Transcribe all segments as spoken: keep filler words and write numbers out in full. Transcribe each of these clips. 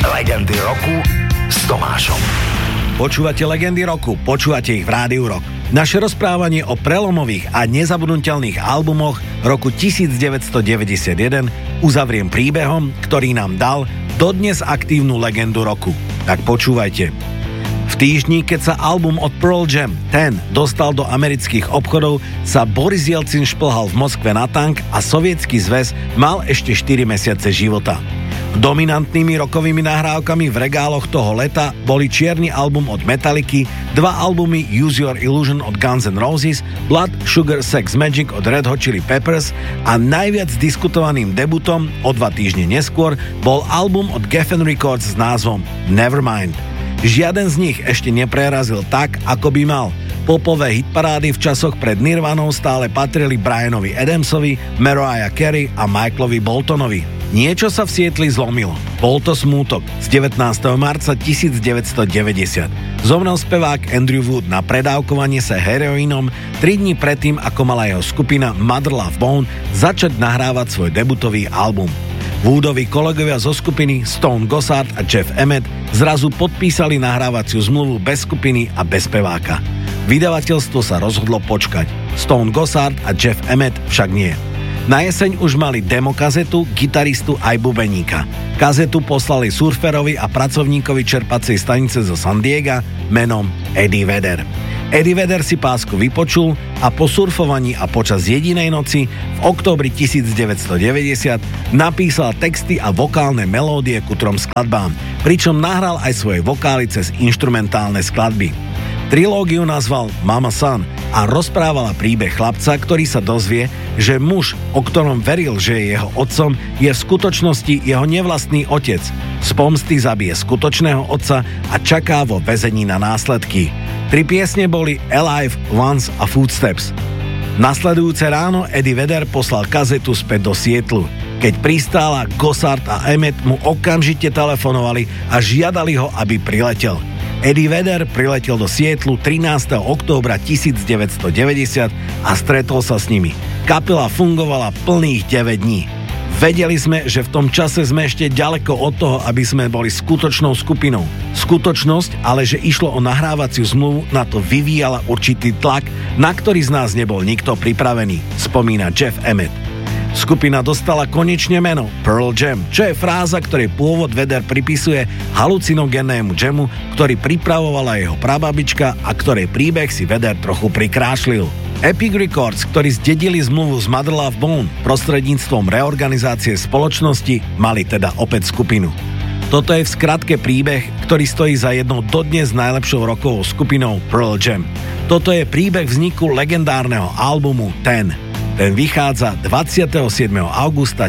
Legendy roku s Tomášom. Počúvate Legendy roku, počúvate ich v Rádiu Rock. Naše rozprávanie o prelomových a nezabudnutelných albumoch roku devätnásťstodeväťdesiatjeden uzavriem príbehom, ktorý nám dal dodnes aktívnu legendu roku. Tak počúvajte. V týždni, keď sa album od Pearl Jam ten dostal do amerických obchodov, sa Boris Jelcin šplhal v Moskve na tank a Sovietsky zväz mal ešte štyri mesiace života. Dominantnými rokovými nahrávkami v regáloch toho leta boli čierny album od Metalliky, dva albumy Use Your Illusion od Guns N' Roses, Blood, Sugar, Sex, Magic od Red Hot Chili Peppers a najviac diskutovaným debutom o dva týždne neskôr bol album od Geffen Records s názvom Nevermind. Žiaden z nich ešte neprerazil tak, ako by mal. Popové hitparády v časoch pred Nirvanou stále patrili Brianovi Adamsovi, Mariah Carey a Michaelovi Boltonovi. Niečo sa v Sietli zlomilo. Bol to smútok z devätnásteho marca devätnásťstodeväťdesiat. Zomrel spevák Andrew Wood na predávkovanie sa heroínom tri dni predtým, ako mala jeho skupina Mother Love Bone začať nahrávať svoj debutový album. Woodovi kolegovia zo skupiny Stone Gossard a Jeff Emmett zrazu podpísali nahrávaciu zmluvu bez skupiny a bez speváka. Vydavateľstvo sa rozhodlo počkať. Stone Gossard a Jeff Emmett však nie. Na jeseň už mali demo kazetu, gitaristu aj bubeníka. Kazetu poslali surferovi a pracovníkovi čerpacej stanice zo San Diega menom Eddie Vedder. Eddie Vedder si pásku vypočul a po surfovaní a počas jedinej noci v októbri devätnásťstodeväťdesiat napísal texty a vokálne melódie ku trom skladbám, pričom nahral aj svoje vokály cez inštrumentálne skladby. Trilógiu nazval Mama Son a rozprávala príbeh chlapca, ktorý sa dozvie, že muž, o ktorom veril, že je jeho otcom, je v skutočnosti jeho nevlastný otec. Z pomsty zabije skutočného otca a čaká vo väzení na následky. Tri piesne boli Alive, Once a Footsteps. Nasledujúce ráno Eddie Vedder poslal kazetu späť do Sietlu. Keď pristála, Gossard a Emmett mu okamžite telefonovali a žiadali ho, aby priletel. Eddie Vedder priletel do Sietlu trinásteho októbra devätnásťstodeväťdesiat a stretol sa s nimi. Kapela fungovala plných deväť dní. Vedeli sme, že v tom čase sme ešte ďaleko od toho, aby sme boli skutočnou skupinou. Skutočnosť, ale že išlo o nahrávaciu zmluvu, na to vyvíjala určitý tlak, na ktorý z nás nebol nikto pripravený, spomína Jeff Emmett. Skupina dostala konečne meno Pearl Jam, čo je fráza, ktorej pôvod Vedder pripisuje halucinogénnemu jamu, ktorý pripravovala jeho prababička a ktorej príbeh si Vedder trochu prikrášlil. Epic Records, ktorí zdedili zmluvu z Mother Love Bone prostredníctvom reorganizácie spoločnosti, mali teda opäť skupinu. Toto je v skratke príbeh, ktorý stojí za jednou dodnes najlepšou rockovou skupinou Pearl Jam. Toto je príbeh vzniku legendárneho albumu ten. Ten vychádza dvadsiateho siedmeho augusta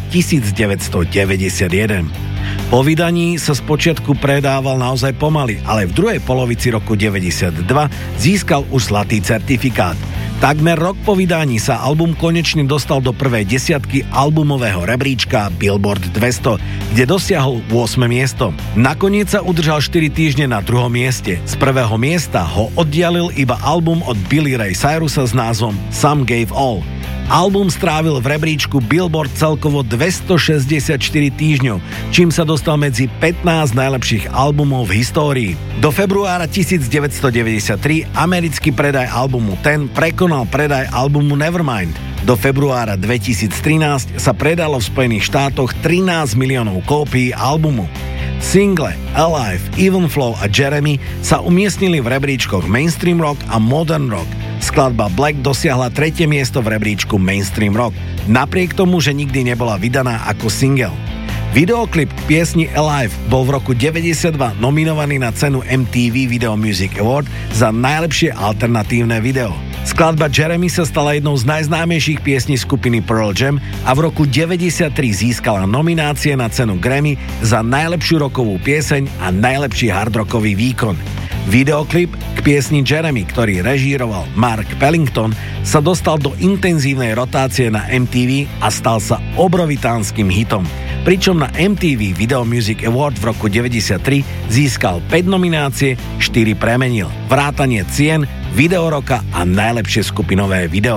devätnásťstodeväťdesiatjeden. Po vydaní sa spočiatku predával naozaj pomaly, ale v druhej polovici roku deväťdesiatdva získal už zlatý certifikát. Takmer rok po vydaní sa album konečne dostal do prvej desiatky albumového rebríčka Billboard dvesto, kde dosiahol ôsme miesto. Nakoniec sa udržal štyri týždne na druhom mieste. Z prvého miesta ho oddialil iba album od Billy Ray Cyrusa s názvom Some Gave All. Album strávil v rebríčku Billboard celkovo dvestošesťdesiatštyri týždňov, čím sa dostal medzi pätnásť najlepších albumov v histórii. Do februára devätnásťstodeväťdesiattri americký predaj albumu ten prekonal predaj albumu Nevermind. Do februára dvetisíctrinásť sa predalo v Spojených štátoch trinásť miliónov kópií albumu. Single Alive, Even Flow a Jeremy sa umiestnili v rebríčkoch Mainstream Rock a Modern Rock. Skladba Black dosiahla tretie miesto v rebríčku Mainstream Rock, napriek tomu, že nikdy nebola vydaná ako single. Videoklip k piesni Alive bol v roku deväťdesiatdva nominovaný na cenu em té vé Video Music Award za najlepšie alternatívne video. Skladba Jeremy sa stala jednou z najznámejších piesní skupiny Pearl Jam a v roku deväťdesiattri získala nominácie na cenu Grammy za najlepšiu rockovú pieseň a najlepší hardrockový výkon. Videoklip k piesni Jeremy, ktorý režíroval Mark Pellington, sa dostal do intenzívnej rotácie na em té vé a stal sa obrovitánskym hitom. Pričom na em té vé Video Music Award v roku deväťdesiattri získal päť nominácie, štyri premenil. Vrátanie cien, video roka a najlepšie skupinové video.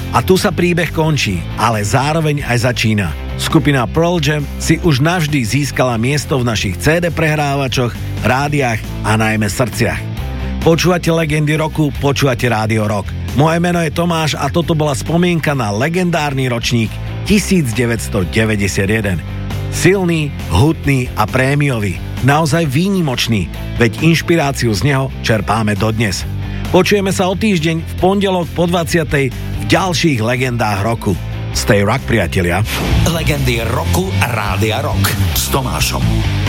A tu sa príbeh končí, ale zároveň aj začína. Skupina Pearl Jam si už navždy získala miesto v našich cé dé prehrávačoch, rádiách a najmä srdciach. Počúvate legendy roku, počúvate Rádio Rock. Moje meno je Tomáš a toto bola spomienka na legendárny ročník devätnásťstodeväťdesiatjeden. Silný, hutný a prémiový. Naozaj výnimočný, veď inšpiráciu z neho čerpáme dodnes. Počujeme sa o týždeň v pondelok po dvadsiatej v ďalších legendách roku. Stay rock, priatelia. Legendy roku Rádia Rock s Tomášom.